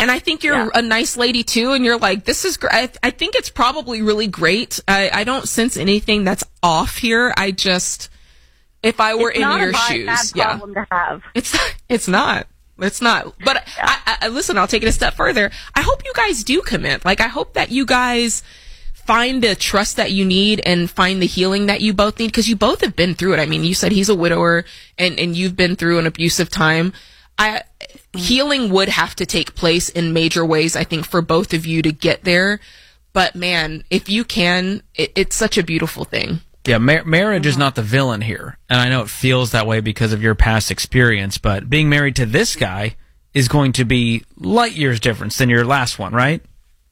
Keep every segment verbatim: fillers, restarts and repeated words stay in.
And I think you're yeah. a nice lady too. And you're like, this is great. I, I think it's probably really great. I, I don't sense anything that's off here. I just, if I were it's in not your a bad, shoes, bad yeah, problem to have. it's it's not. It's not. But yeah. I, I, listen, I'll take it a step further. I hope you guys do commit. Like, I hope that you guys find the trust that you need and find the healing that you both need, because you both have been through it. I mean, you said he's a widower and, and you've been through an abusive time. I, healing would have to take place in major ways, I think, for both of you to get there. But man, if you can, it, it's such a beautiful thing. Yeah, mar- marriage is not the villain here. And I know it feels that way because of your past experience, but being married to this guy is going to be light years difference than your last one, right?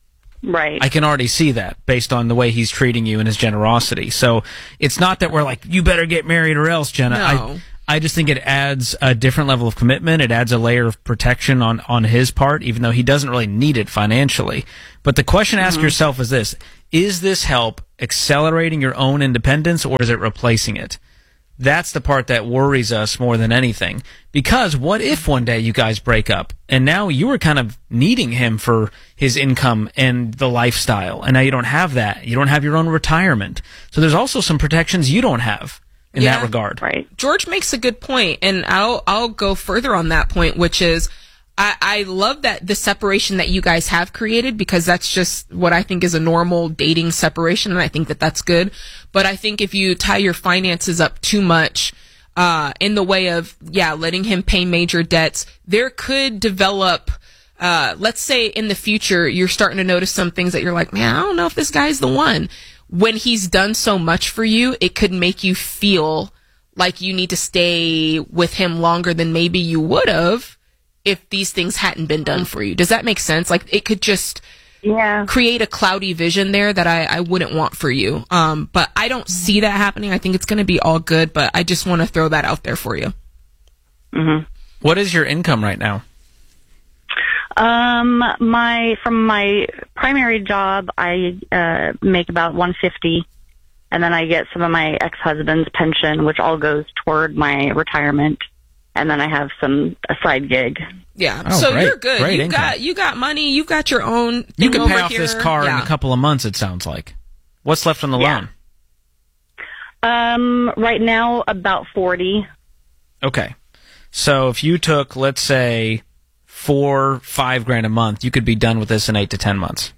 Right. I can already see that based on the way he's treating you and his generosity. So it's not that we're like, you better get married or else, Jenna. No. I, I just think it adds a different level of commitment. It adds a layer of protection on, on his part, even though he doesn't really need it financially. But the question to ask mm-hmm. yourself is this: is this help accelerating your own independence, or is it replacing it? That's the part that worries us more than anything. Because what if one day you guys break up and now you were kind of needing him for his income and the lifestyle, and now you don't have that. You don't have your own retirement. So there's also some protections you don't have in yeah, that regard. Right. George makes a good point, and I'll I'll go further on that point, which is I, I love that the separation that you guys have created, because that's just what I think is a normal dating separation, and I think that that's good. But I think if you tie your finances up too much uh, in the way of, yeah, letting him pay major debts, there could develop, uh, let's say in the future, you're starting to notice some things that you're like, man, I don't know if this guy's the one. When he's done so much for you, it could make you feel like you need to stay with him longer than maybe you would have if these things hadn't been done for you. Does that make sense? Like, it could just yeah. create a cloudy vision there that I, I wouldn't want for you. Um, but I don't see that happening. I think it's going to be all good, but I just want to throw that out there for you. Mm-hmm. What is your income right now? Um, my, from my primary job, I, uh, make about one hundred fifty dollars, and then I get some of my ex-husband's pension, which all goes toward my retirement. And then I have some, a side gig. Yeah. Oh, so great, you're good. Great you income. got, you got money. You got your own thing You can over pay off here. this car yeah. in a couple of months, it sounds like. What's left on the yeah. loan? Um, right now, about forty. Okay. So if you took, let's say, four, five grand a month, you could be done with this in eight to ten months.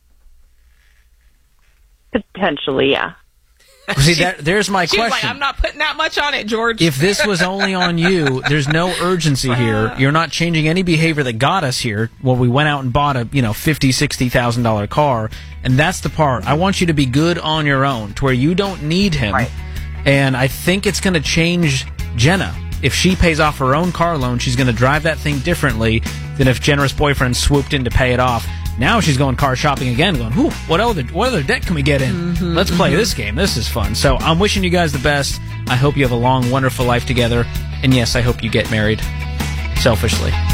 Potentially, yeah. See, that, there's my She's question. Like, I'm not putting that much on it, George. If this was only on you, there's no urgency here. You're not changing any behavior that got us here. Well, we went out and bought a, you know, fifty, sixty thousand dollar car, and that's the part. I want you to be good on your own, to where you don't need him. Right. And I think it's going to change Jenna. If she pays off her own car loan, she's going to drive that thing differently than if generous boyfriend swooped in to pay it off. Now she's going car shopping again, going, "Whew, what other what other debt can we get in? Mm-hmm, Let's play mm-hmm. this game. This is fun." So I'm wishing you guys the best. I hope you have a long, wonderful life together. And yes, I hope you get married. Selfishly.